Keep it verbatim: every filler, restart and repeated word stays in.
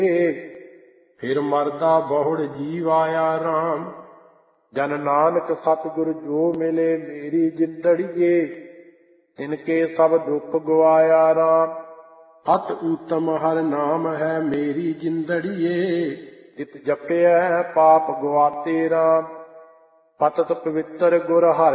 ਫਿਰ ਮਰਦਾ ਬਹੁੜ ਜੀਵ ਆਇਆ ਰਾਮ। ਜਨ ਨਾਨਕ ਸਤਿਗੁਰ ਜੋ ਮਿਲੇ ਮੇਰੀ ਜਿੰਦੜੀਏ, ਤਿਨਕੇ ਸਭ ਦੁੱਖ ਗਵਾਇਆ ਰਾਮ। ਅਤਿ ਊਤਮ ਹਰਿ ਨਾਮ ਹੈ ਮੇਰੀ ਜਿੰਦੜੀਏ, ਤਿਤ ਜਪਿਐ ਪਾਪ ਗਵਾਤੇ ਰਾਮ। ਪਤਿਤ ਪਵਿੱਤਰ ਗੁਰ ਹਰਿ